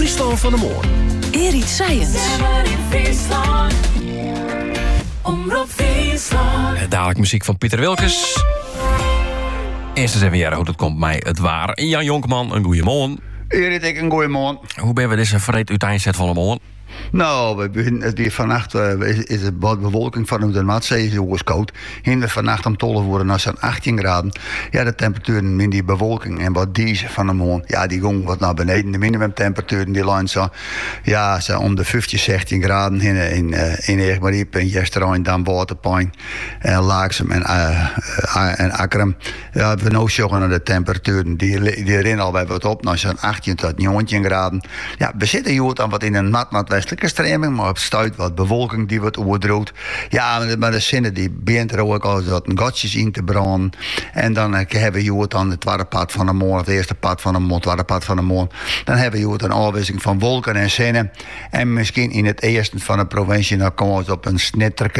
Friesland van de Moorn. Erit Science. Omroep Friesland. Dadelijk muziek van Pieter Wilkes. Eerst eens even jaren hoe dat komt mij het waar. Jan Jonkman, een goeie morgen. Erit, ik een goeie morgen. Hoe ben we deze vreed uiteindelijk van de morgen? Nou, we beginnen het weer vannacht is het wat bewolking vanuit de Noordzee, is ook koud. Hinder vannacht om 12 worden naar zo'n 18 graden. Ja, de temperaturen in die bewolking en wat die van de maan, ja, die gaan wat naar beneden. De minimumtemperaturen die liggen zo, ja, zo om de 15, 16 graden in Egmariep en Jesterijn, dan Waterpijn en Laaksem en Akkerum. Ja, we nou zoeken naar de temperaturen, die rennen al bij wat op, naar zo'n 18 tot 19 graden. Ja, we zitten hier dan wat in een nat westelijke stroming, maar op stuit wat bewolking die wat oordroot. Ja, maar de zinnen die begint er ook al wat gatjes in te branden. En dan hebben we hier dan het tweede pad van de morgen, het eerste pad van de morgen, het tweede pad van de morgen. Dan hebben we hier een afwisseling van wolken en zinnen. En misschien in het eerste van de provincie dan komen we op een snitterke